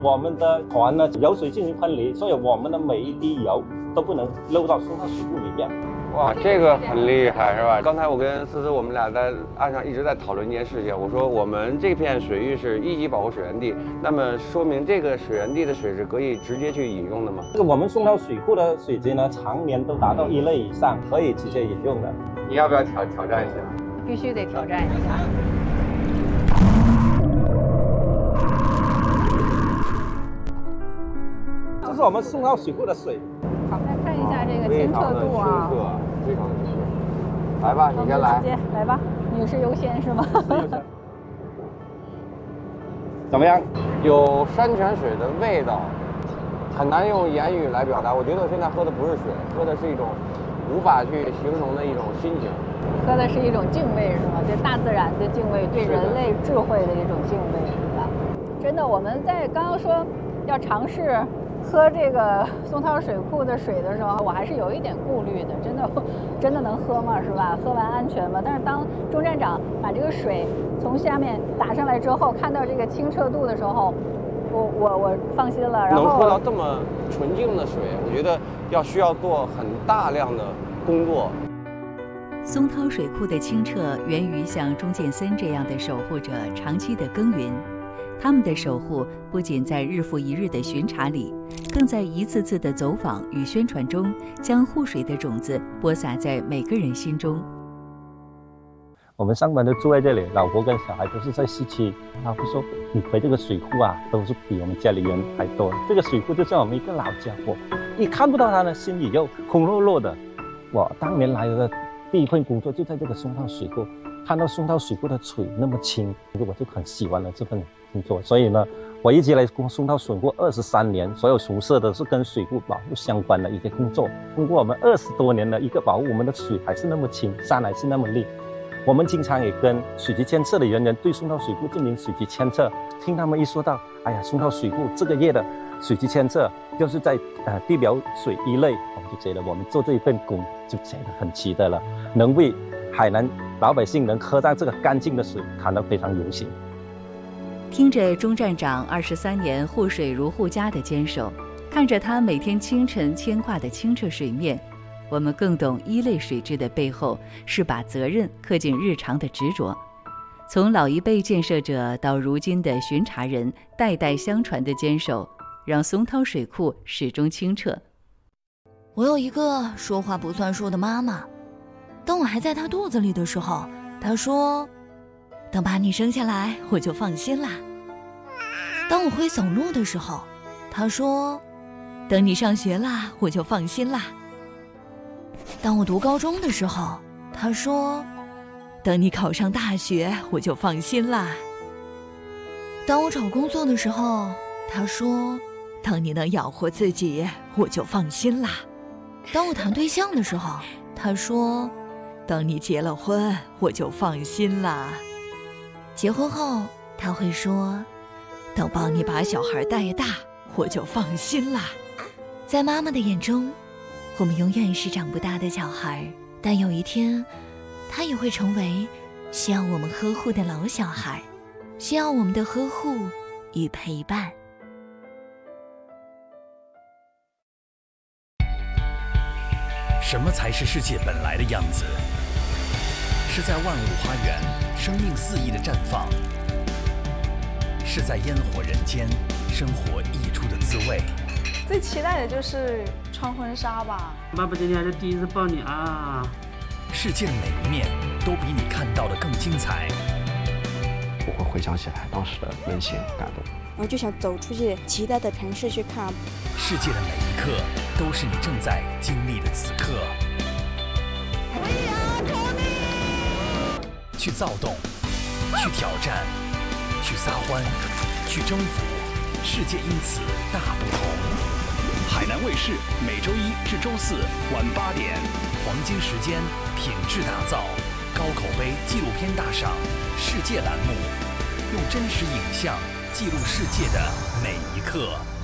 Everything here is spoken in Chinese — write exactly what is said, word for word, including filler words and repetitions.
我们的船呢油水进行分离，所以我们的每一滴油都不能漏到松涛水库里面。 哇，这个很厉害是吧？刚才我跟思思我们俩在岸上一直在讨论一件事情，我说我们这片水域是一级保护水源地，那么说明这个水源地的水是可以直接去饮用的吗？ 这个我们松涛水库的水质呢，常年都达到一类以上，可以直接饮用的。 你要不要挑挑战一下？ 必须得挑战一下。 这是我们松涛水库的水。 好，来看一下这个清澈度啊， 非常的清澈。来吧，你先来。 直接来吧，女士优先是吗？ 怎么样？ 有山泉水的味道，很难用言语来表达。我觉得我现在喝的不是水，喝的是一种无法去形容的一种心情。 喝的是一种敬畏，是吗？对大自然的敬畏，对人类智慧的一种敬畏，是吧？真的，我们在刚刚说要尝试喝这个松涛水库的水的时候，我还是有一点顾虑的。真的，真的能喝吗？是吧？喝完安全吗？但是当钟站长把这个水从下面打上来之后，看到这个清澈度的时候，我我我放心了。然后能喝到这么纯净的水，我觉得要需要做很大量的工作。 松涛水库的清澈源于像钟建森这样的守护者长期的耕耘。他们的守护不仅在日复一日的巡查里，更在一次次的走访与宣传中，将护水的种子播撒在每个人心中。 我们上班都住在这里，老婆跟小孩都是在市区。老婆说：“你回这个水库啊，都是比我们家里人还多。这个水库就像我们一个老家伙，一看不到它呢，心里又空落落的。”我当年来的第一份工作就在这个松涛水库，看到松涛水库的水那么清，我就很喜欢了这份工作。所以呢，我一直来松涛水库二十三年，所有从事的是跟水库保护相关的一些工作。通过我们二十多年的一个保护，我们的水还是那么清，山还是那么绿。我们经常也跟水局监测的人员对松涛水库进行水局监测，听他们一说到，哎呀，松涛水库这个月的水局监测就是在呃地表水一类，我们就觉得我们做这一份工就觉得很值得了，能为海南老百姓能喝到这个干净的水感到非常荣幸。 听着钟站长二十三年护水如护家的坚守，看着他每天清晨牵挂的清澈水面，我们更懂一类水质的背后是把责任刻进日常的执着。从老一辈建设者到如今的巡查人，代代相传的坚守，让松涛水库始终清澈。 我有一个说话不算数的妈妈，当我还在她肚子里的时候，她说：“等把你生下来，我就放心啦。”当我会走路的时候，她说：“等你上学啦，我就放心啦。”当我读高中的时候，她说：“等你考上大学，我就放心啦。”当我找工作的时候，她说：“等你能养活自己，我就放心啦。”当我谈对象的时候，她说：“等你结了婚，我就放心啦。”结婚后，她会说：“等帮你把小孩带大，我就放心啦。”在妈妈的眼中，我们永远是长不大的小孩，但有一天，他也会成为需要我们呵护的老小孩，需要我们的呵护与陪伴。 什么才是世界本来的样子？是在万物花园生命肆意的绽放，是在烟火人间生活溢出的滋味。 最期待的就是穿婚纱吧。 爸爸今天还是第一次抱你啊！ 世界的每一面都比你看到的更精彩。 我会回想起来当时的温馨感动， 我就想走出去其他的城市去看。 世界的每一刻都是你正在经历的此刻。去躁动，去挑战，去撒欢，去征服，世界因此大不同。海南卫视每周一至周四晚八点，黄金时间，品质打造，高口碑纪录片大赏世界栏目，用真实影像记录世界的每一刻。